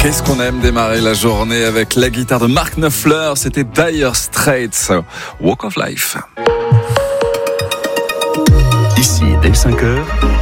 Qu'est-ce qu'on aime démarrer la journée avec la guitare de Mark Knopfler. C'était Dire Straits, Walk of Life. Ici, dès 5h,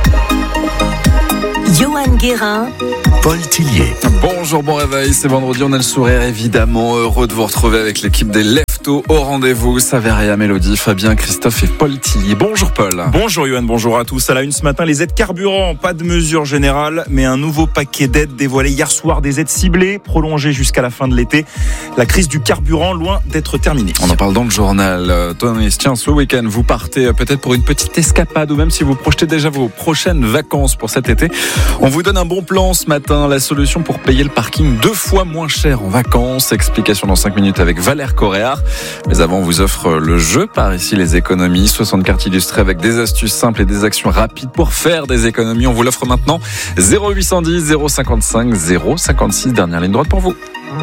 Johan Guérin, Paul Tillier. Bonjour, bon réveil, c'est vendredi, on a le sourire évidemment, heureux de vous retrouver avec l'équipe des Leftos au rendez-vous. Saveria, Mélodie, Fabien, Christophe et Paul Tillier. Bonjour Paul. Bonjour Johan, bonjour à tous. À la une ce matin, les aides carburant, pas de mesures générales, mais un nouveau paquet d'aides dévoilé hier soir, des aides ciblées, prolongées jusqu'à la fin de l'été. La crise du carburant loin d'être terminée. On en parle dans le journal. Tony, tiens, ce week-end, vous partez peut-être pour une petite escapade ou même si vous projetez déjà vos prochaines vacances pour cet été. On vous donne un bon plan ce matin, la solution pour payer le parking 2 fois moins cher en vacances. Explication dans 5 minutes avec Valère Coréard. Mais avant, on vous offre le jeu par ici, les économies. 60 cartes illustrées avec des astuces simples et des actions rapides pour faire des économies. On vous l'offre maintenant. 0810 055 056. Dernière ligne droite pour vous.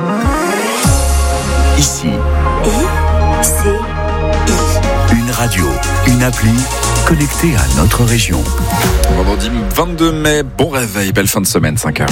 Ici, une radio, une appli connectée à notre région. Vendredi 22 mai, bon réveil, belle fin de semaine, 5h.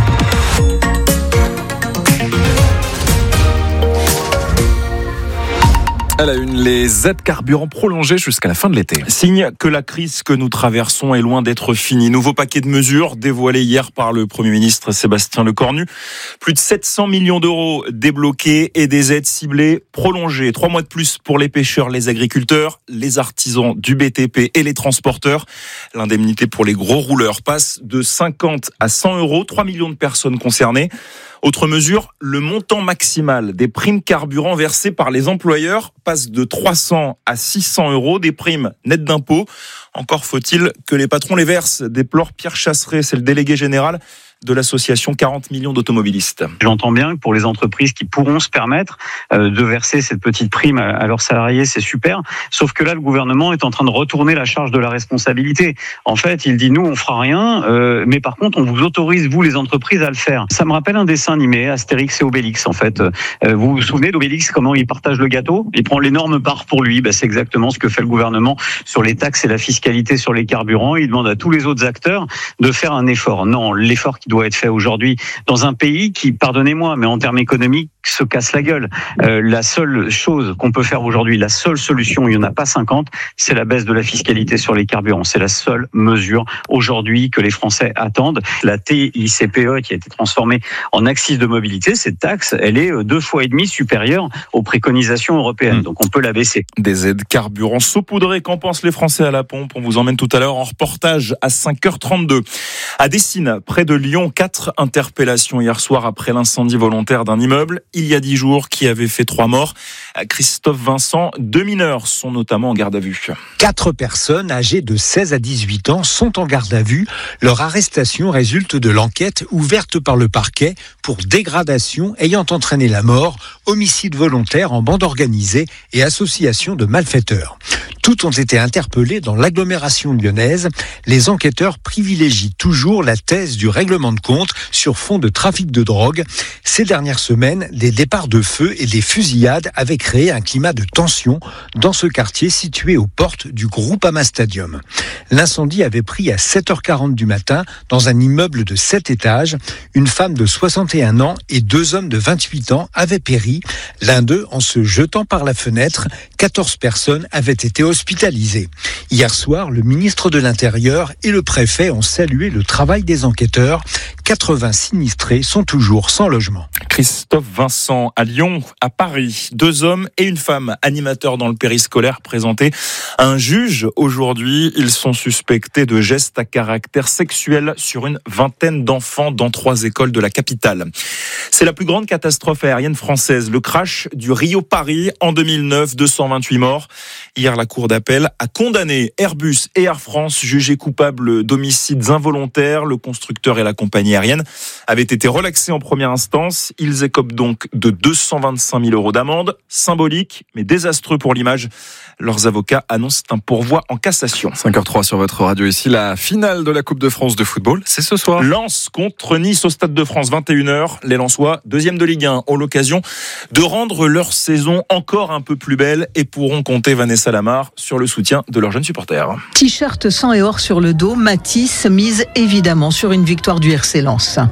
À la une, les aides carburant prolongées jusqu'à la fin de l'été. Signe que la crise que nous traversons est loin d'être finie. Nouveau paquet de mesures dévoilé hier par le Premier ministre Sébastien Lecornu. Plus de 700 millions d'euros débloqués et des aides ciblées prolongées. 3 mois de plus pour les pêcheurs, les agriculteurs, les artisans du BTP et les transporteurs. L'indemnité pour les gros rouleurs passe de 50 à 100 euros. 3 millions de personnes concernées. Autre mesure, le montant maximal des primes carburant versées par les employeurs passe de 300 à 600 euros, des primes nettes d'impôts. Encore faut-il que les patrons les versent, déplore Pierre Chasseret, c'est le délégué général de l'association 40 millions d'automobilistes. J'entends bien que pour les entreprises qui pourront se permettre de verser cette petite prime à leurs salariés, c'est super. Sauf que là, le gouvernement est en train de retourner la charge de la responsabilité. En fait, il dit, nous, on fera rien, mais par contre, on vous autorise, vous, les entreprises, à le faire. Ça me rappelle un dessin animé, Astérix et Obélix, en fait. Vous vous souvenez d'Obélix, comment il partage le gâteau? Il prend l'énorme part pour lui. C'est exactement ce que fait le gouvernement sur les taxes et la fiscalité sur les carburants. Il demande à tous les autres acteurs de faire un effort. Non, l'effort qui doit être fait aujourd'hui dans un pays qui, pardonnez-moi, mais en termes économiques, se casse la gueule. La seule chose qu'on peut faire aujourd'hui, la seule solution, il n'y en a pas 50, c'est la baisse de la fiscalité sur les carburants. C'est la seule mesure aujourd'hui que les Français attendent. La TICPE qui a été transformée en accise de mobilité, cette taxe, elle est 2,5 fois supérieure aux préconisations européennes. Donc on peut la baisser. Des aides carburant saupoudrées, qu'en pensent les Français à la pompe? On vous emmène tout à l'heure en reportage à 5h32. À Dessines, près de Lyon, 4 interpellations hier soir après l'incendie volontaire d'un immeuble il y a 10 jours qui avait fait 3 morts. Christophe Vincent, 2 mineurs sont notamment en garde à vue. 4 personnes âgées de 16 à 18 ans sont en garde à vue. Leur arrestation résulte de l'enquête ouverte par le parquet pour dégradation ayant entraîné la mort, homicide volontaire en bande organisée et association de malfaiteurs. Toutes ont été interpellées dans l'agglomération lyonnaise. Les enquêteurs privilégient toujours la thèse du règlement de compte sur fond de trafic de drogue. Ces dernières semaines, des départs de feu et des fusillades avaient créé un climat de tension dans ce quartier situé aux portes du Groupama Stadium. L'incendie avait pris à 7h40 du matin dans un immeuble de 7 étages. Une femme de 61 ans et 2 hommes de 28 ans avaient péri. L'un d'eux en se jetant par la fenêtre. 14 personnes avaient été hospitalisées. Hier soir, le ministre de l'Intérieur et le préfet ont salué le travail des enquêteurs. 80 sinistrés sont toujours sans logement. Christophe Vincent à Lyon, à Paris, 2 hommes et une femme animateurs dans le périscolaire présentés à un juge aujourd'hui. Ils sont suspectés de gestes à caractère sexuel sur une vingtaine d'enfants dans 3 écoles de la capitale. C'est la plus grande catastrophe aérienne française, le crash du Rio-Paris en 2009, 228 morts. Hier, la Cour d'appel a condamné Airbus et Air France, jugés coupables d'homicides involontaires. Le constructeur et la compagnie aérienne avaient été relaxés en première instance. Ils écopent donc de 225 000 euros d'amende, symbolique mais désastreux pour l'image. Leurs avocats annoncent un pourvoi en cassation. 5h03 sur votre radio ici, la finale de la Coupe de France de football, c'est ce soir. Lens contre Nice au Stade de France, 21h. Les Lensois, 2e de Ligue 1, ont l'occasion de rendre leur saison encore un peu plus belle et pourront compter, Vanessa Lamar, sur le soutien de leurs jeunes supporters. T-shirt sang et or sur le dos, Matisse mise évidemment sur une victoire du RC Lens.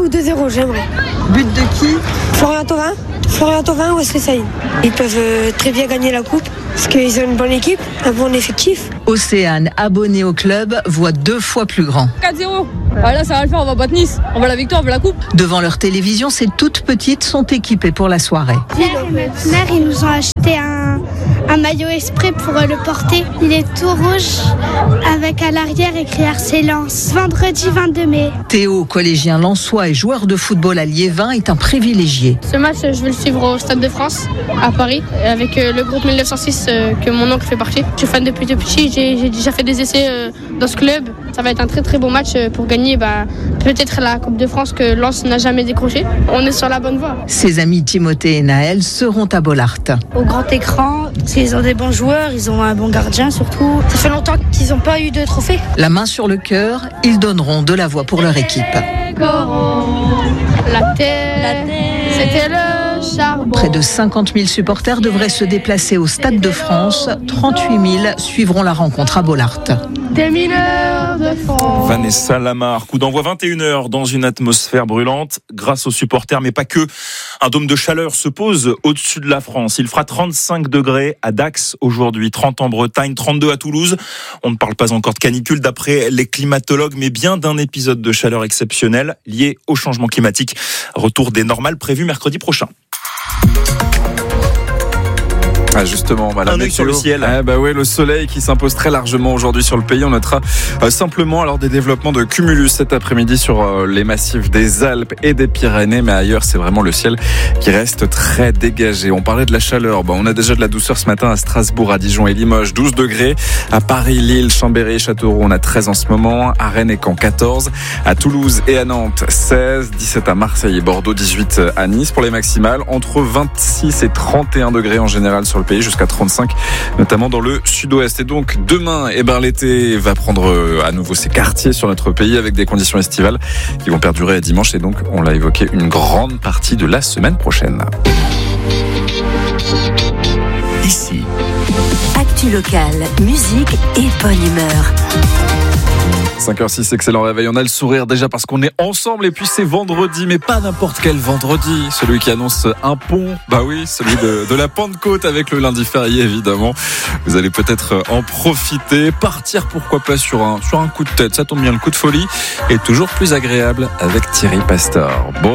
ou 2-0, j'aimerais. But de qui? Florian Thauvin ou Wesley Saïd. Ils peuvent très bien gagner la coupe parce qu'ils ont une bonne équipe, un bon effectif. Océane, abonné au club, voit 2 fois plus grand. 4-0. Là, ça va le faire, on va battre Nice. On va la victoire, on va la coupe. Devant leur télévision, ces toutes petites sont équipées pour la soirée. Père et ma mère, ils nous ont acheté un maillot exprès pour le porter. Il est tout rouge avec à l'arrière écrit RC Lens. Vendredi 22 mai. Théo, collégien lensois et joueur de football à Liévin, est un privilégié. Ce match, je vais le suivre au Stade de France, à Paris, avec le groupe 1906 que mon oncle fait partie. Je suis fan depuis tout petit, j'ai déjà fait des essais dans ce club. Ça va être un très très beau match pour gagner peut-être la Coupe de France que Lens n'a jamais décroché. On est sur la bonne voie. Ses amis Timothée et Naël seront à Bollaert. Au grand écran, ils ont des bons joueurs, ils ont un bon gardien surtout. Ça fait longtemps qu'ils n'ont pas eu de trophée. La main sur le cœur, ils donneront de la voix pour leur équipe. La terre, c'était le charbon. Près de 50 000 supporters devraient se déplacer au Stade de France. 38 000 suivront la rencontre à Bollaert. Des mineurs de France. Vanessa Lamar, coup d'envoi 21h dans une atmosphère brûlante grâce aux supporters, mais pas que. Un dôme de chaleur se pose au-dessus de la France. Il fera 35 degrés à Dax aujourd'hui, 30 en Bretagne, 32 à Toulouse. On ne parle pas encore de canicule d'après les climatologues, mais bien d'un épisode de chaleur exceptionnel lié au changement climatique. Retour des normales prévu mercredi prochain. Ah justement, un œil sur le ciel. Oui, le soleil qui s'impose très largement aujourd'hui sur le pays. On notera simplement alors des développements de cumulus cet après-midi sur les massifs des Alpes et des Pyrénées, mais ailleurs c'est vraiment le ciel qui reste très dégagé. On parlait de la chaleur, on a déjà de la douceur ce matin à Strasbourg, à Dijon et Limoges, 12 degrés. À Paris, Lille, Chambéry et Châteauroux, on a 13 en ce moment. À Rennes et Caen, 14. À Toulouse et à Nantes, 16. 17 à Marseille et Bordeaux, 18 à Nice pour les maximales. Entre 26 et 31 degrés en général sur le pays, jusqu'à 35 notamment dans le sud-ouest. Et donc demain, l'été va prendre à nouveau ses quartiers sur notre pays avec des conditions estivales qui vont perdurer à dimanche et donc on l'a évoqué une grande partie de la semaine prochaine. Ici, actu locale, musique et bonne humeur. 5h06, excellent réveil. On a le sourire déjà parce qu'on est ensemble et puis c'est vendredi, mais pas n'importe quel vendredi. Celui qui annonce un pont, celui de la Pentecôte avec le lundi férié évidemment. Vous allez peut-être en profiter, partir pourquoi pas sur un coup de tête. Ça tombe bien, le coup de folie est toujours plus agréable avec Thierry Pastor. Bon